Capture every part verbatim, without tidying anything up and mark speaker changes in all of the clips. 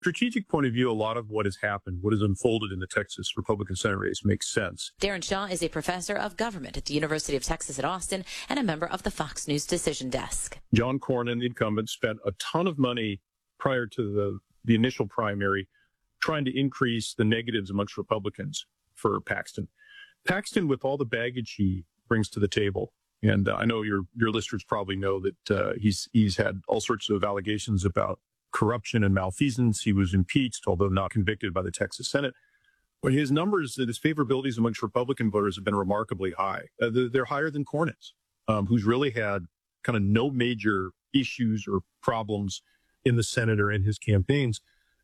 Speaker 1: strategic point of view, a lot of what has happened, what has unfolded in the Texas Republican Senate race makes sense.
Speaker 2: Darren Shaw is a professor of government at the University of Texas at Austin and a member of the Fox News Decision Desk.
Speaker 1: John Cornyn, the incumbent, spent a ton of money prior to the, the initial primary trying to increase the negatives amongst Republicans for Paxton. Paxton, with all the baggage he brings to the table, and uh, I know your your listeners probably know that uh, he's he's had all sorts of allegations about corruption and malfeasance. He was impeached, although not convicted, by the Texas Senate. But his numbers, his favorabilities amongst Republican voters have been remarkably high. Uh, they're, they're higher than Cornyn's, um, who's really had kind of no major issues or problems in the Senate or in his campaigns.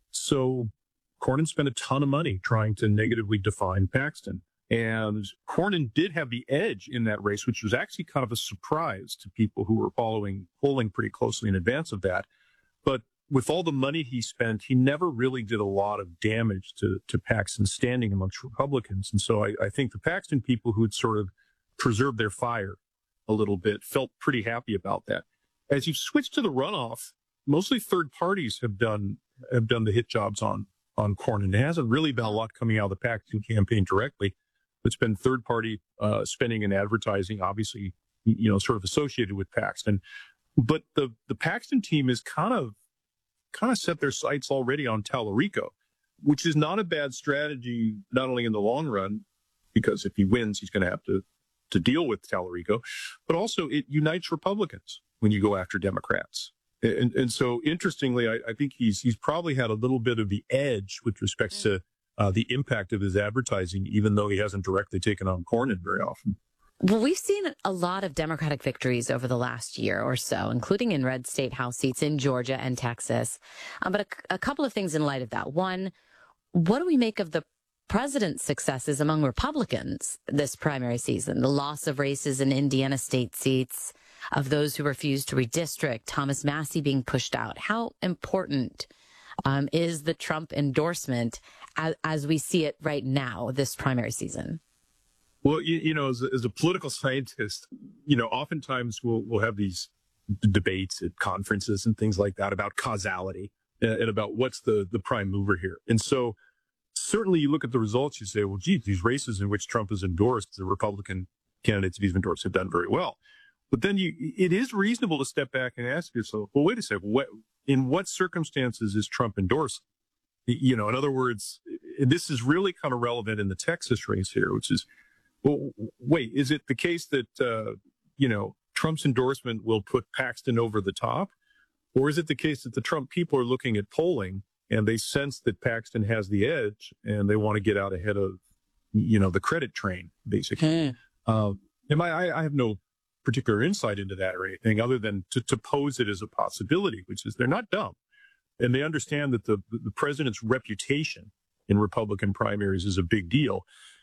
Speaker 1: So Cornyn spent a ton of money trying to negatively define Paxton. And Cornyn did have the edge in that race, which was actually kind of a surprise to people who were following polling pretty closely in advance of that. But with all the money he spent, he never really did a lot of damage to, to Paxton's standing amongst Republicans. And so I, I think the Paxton people who had sort of preserved their fire a little bit felt pretty happy about that. As you switch to the runoff, mostly third parties have done have done the hit jobs on, on Cornyn. It hasn't really been a lot coming out of the Paxton campaign directly. It's been third party uh, spending and advertising, obviously, you know, sort of associated with Paxton. But the, the Paxton team is kind of kind of set their sights already on Tallarico, which is not a bad strategy, not only in the long run, because if he wins, he's going to have to, to deal with Tallarico, but also it unites Republicans when you go after Democrats. And, and so, interestingly, I, I think he's he's probably had a little bit of the edge with respect to uh, the impact of his advertising, even though he hasn't directly taken on Cornyn very often.
Speaker 2: Well, we've seen a lot of Democratic victories over the last year or so, including in red state House seats in Georgia and Texas. Um, but a, a couple of things in light of that. One, what do we make of the president's successes among Republicans this primary season? The loss of races in Indiana state seats, of those who refused to redistrict, Thomas Massie being pushed out. How important um, is the Trump endorsement as, as we see it right now, this primary season?
Speaker 1: Well, you, you know, as a, as a political scientist, you know, oftentimes we'll, we'll have these d- debates at conferences and things like that about causality and, and about what's the, the prime mover here. And so certainly you look at the results, you say, well, geez, these races in which Trump has endorsed, the Republican candidates that he's endorsed have done very well. But then you, it is reasonable to step back and ask yourself, well, wait a second, what, in what circumstances is Trump endorsed? You know, in other words, this is really kind of relevant in the Texas race here, which is, well, wait, is it the case that, uh, you know, Trump's endorsement will put Paxton over the top? Or is it the case that the Trump people are looking at polling and they sense that Paxton has the edge and they want to get out ahead of, you know, the credit train, basically? Hmm. Uh, and I, I have no particular insight into that or anything other than to, to pose it as a possibility, which is they're not dumb. And they understand that the, the president's reputation in Republican primaries is a big deal.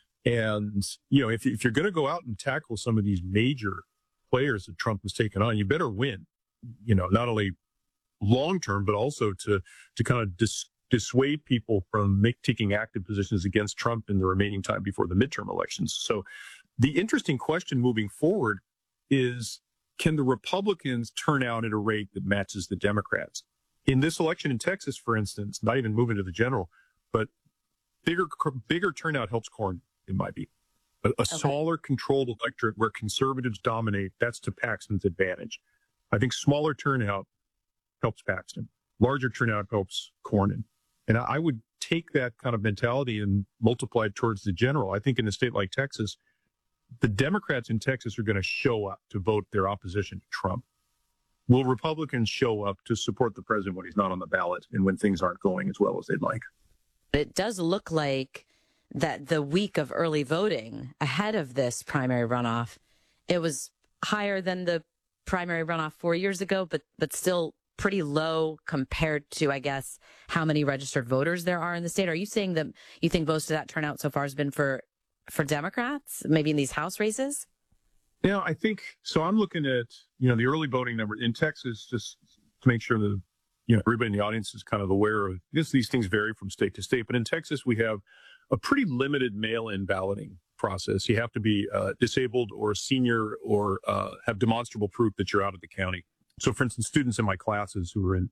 Speaker 1: And, you know, if, if you're going to go out and tackle some of these major players that Trump has taken on, you better win, you know, not only long term, but also to, to kind of dis, dissuade people from make, taking active positions against Trump in the remaining time before the midterm elections. So the interesting question moving forward is, can the Republicans turn out at a rate that matches the Democrats? In this election in Texas, for instance, not even moving to the general, but bigger, bigger turnout helps Cornyn. It might be a, a okay. smaller controlled electorate where conservatives dominate. That's to Paxton's advantage. I think smaller turnout helps Paxton. Larger turnout helps Cornyn. And I, I would take that kind of mentality and multiply it towards the general. I think in a state like Texas, the Democrats in Texas are going to show up to vote their opposition to Trump. Will Republicans show up to support the president when he's not on the ballot and when things aren't going as well as they'd like?
Speaker 2: It does look like that the week of early voting ahead of this primary runoff, it was higher than the primary runoff four years ago, but but still pretty low compared to, I guess, how many registered voters there are in the state. Are you saying that you think most of that turnout so far has been for for Democrats, maybe in these House races?
Speaker 1: Yeah, I think so. I'm looking at, you know, the early voting number in Texas, just to make sure that, you know, everybody in the audience is kind of aware of this. These things vary from state to state, but in Texas, we have a pretty limited mail-in balloting process. You have to be uh, disabled or a senior or uh, have demonstrable proof that you're out of the county. So, for instance, students in my classes who are in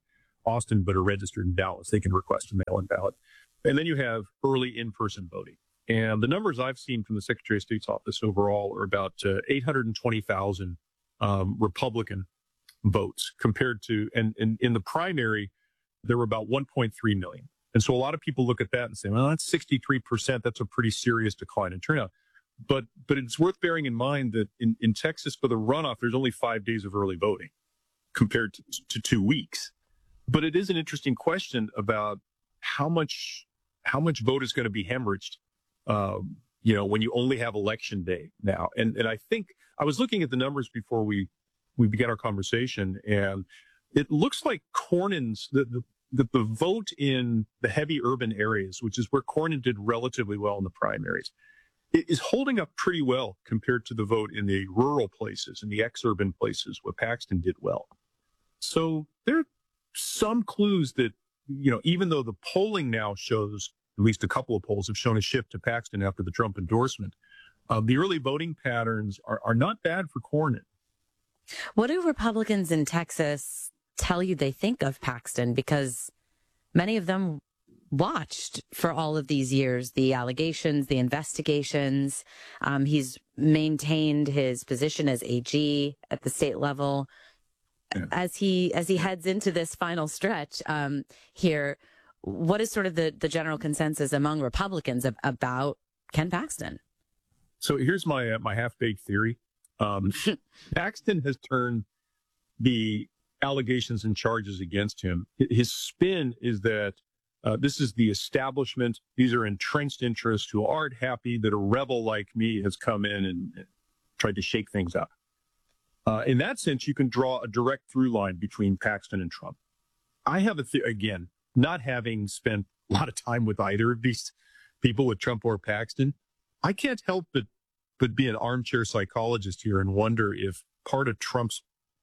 Speaker 1: Austin but are registered in Dallas, they can request a mail-in ballot. And then you have early in-person voting. And the numbers I've seen from the Secretary of State's office overall are about uh, eight hundred twenty thousand um, Republican votes compared to, and, and in the primary, there were about one point three million. And so a lot of people look at that and say, well, that's sixty-three percent. That's a pretty serious decline in turnout. But but it's worth bearing in mind that in, in Texas, for the runoff, there's only five days of early voting compared to, to two weeks. But it is an interesting question about how much how much vote is going to be hemorrhaged, um, you know, when you only have election day now. And and I think I was looking at the numbers before we we began our conversation, and it looks like Cornyn's the, the that the vote in the heavy urban areas, which is where Cornyn did relatively well in the primaries, is holding up pretty well compared to the vote in the rural places and the ex-urban places where Paxton did well. So there are some clues that, you know, even though the polling now shows, at least a couple of polls have shown a shift to Paxton after the Trump endorsement, uh, the early voting patterns are, are not bad for Cornyn.
Speaker 2: What do Republicans in Texas tell you they think of Paxton? Because many of them watched for all of these years the allegations, the investigations. Um, he's maintained his position as A G at the state level. Yeah. As he as he heads into this final stretch um, here, what is sort of the, the general consensus among Republicans ab- about Ken Paxton?
Speaker 1: So here's my uh, my half-baked theory. Um, Paxton has turned the allegations and charges against him. His spin is that uh, this is the establishment. These are entrenched interests who aren't happy that a rebel like me has come in and, and tried to shake things up. Uh, in that sense, you can draw a direct through line between Paxton and Trump. I have a th- again, not having spent a lot of time with either of these people, with Trump or Paxton, I can't help but but be an armchair psychologist here and wonder if part of Trump's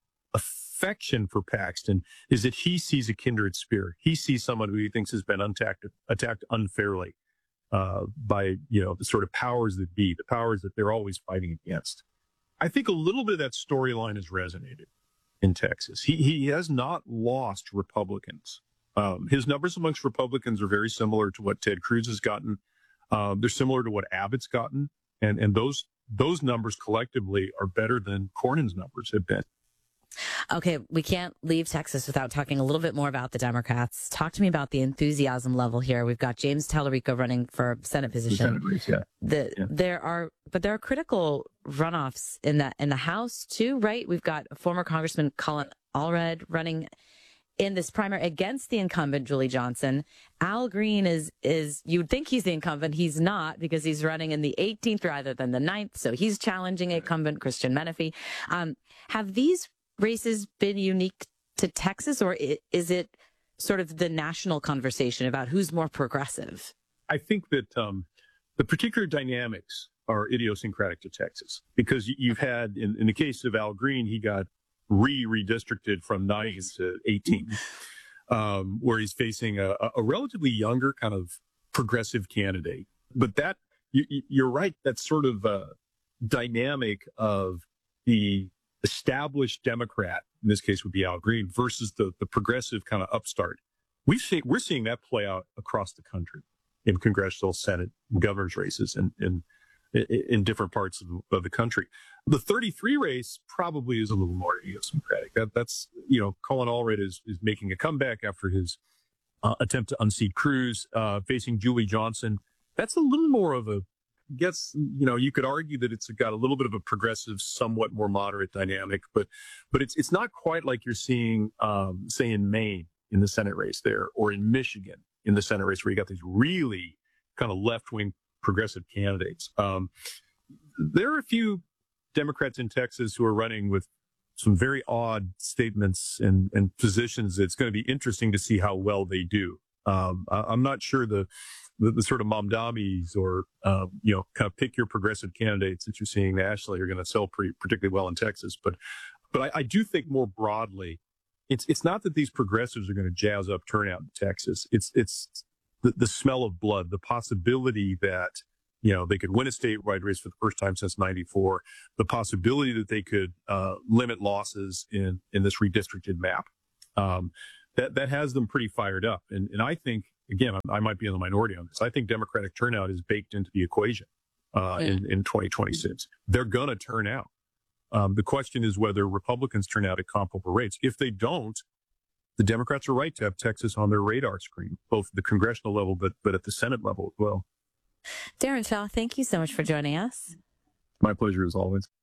Speaker 1: affection for Paxton is that he sees a kindred spirit. He sees someone who he thinks has been attacked, attacked unfairly uh, by, you know, the sort of powers that be, the powers that they're always fighting against. I think a little bit of that storyline has resonated in Texas. He he has not lost Republicans. Um, his numbers amongst Republicans are very similar to what Ted Cruz has gotten. Uh, they're similar to what Abbott's gotten. And and those those numbers collectively are better than Cornyn's numbers have been.
Speaker 2: Okay, we can't leave Texas without talking a little bit more about the Democrats. Talk to me about the enthusiasm level here. We've got James Tallarico running for Senate position.
Speaker 1: Senate race, yeah.
Speaker 2: The,
Speaker 1: yeah.
Speaker 2: There are, but there are critical runoffs in the in the House too, right? We've got former Congressman Colin Allred running in this primary against the incumbent Julie Johnson. Al Green is, is you'd think he's the incumbent. He's not, because he's running in the eighteenth rather than the ninth. So he's challenging incumbent Christian Menefee. Um, have these races been unique to Texas, or is it sort of the national conversation about who's more progressive?
Speaker 1: I think that um, the particular dynamics are idiosyncratic to Texas, because you've had, in, in the case of Al Green, he got re-redistricted from nine to eighteen, um, where he's facing a, a relatively younger kind of progressive candidate. But that, you, you're right, that sort of uh, dynamic of the established Democrat, in this case would be Al Green, versus the, the progressive kind of upstart. We've seen, we're seeing that play out across the country in congressional, Senate, and governor's races and in, in, in different parts of, of the country. The thirty-three race probably is a little more idiosyncratic. That, that's, you know, Colin Allred is, is making a comeback after his uh, attempt to unseat Cruz, uh, facing Julie Johnson. That's a little more of a, Gets, you know, you could argue that it's got a little bit of a progressive, somewhat more moderate dynamic, but but it's it's not quite like you're seeing, um, say, in Maine in the Senate race there, or in Michigan in the Senate race, where you got these really kind of left-wing progressive candidates. Um, there are a few Democrats in Texas who are running with some very odd statements and, and positions. It's going to be interesting to see how well they do. Um, I, I'm not sure the The, the sort of Mamdamis or, uh, you know, kind of pick your progressive candidates that you're seeing nationally are going to sell pretty, particularly well in Texas. But but I, I do think more broadly, it's it's not that these progressives are going to jazz up turnout in Texas. It's it's the, the smell of blood, the possibility that, you know, they could win a statewide race for the first time since ninety-four, the possibility that they could uh, limit losses in, in this redistricted map. Um, that, that has them pretty fired up. And, and I think, again, I might be in the minority on this. I think Democratic turnout is baked into the equation uh, yeah. in, in twenty twenty-six. They're going to turn out. Um, the question is whether Republicans turn out at comparable rates. If they don't, the Democrats are right to have Texas on their radar screen, both at the congressional level, but, but at the Senate level as well.
Speaker 2: Darren Shaw, thank you so much for joining us.
Speaker 1: My pleasure as always.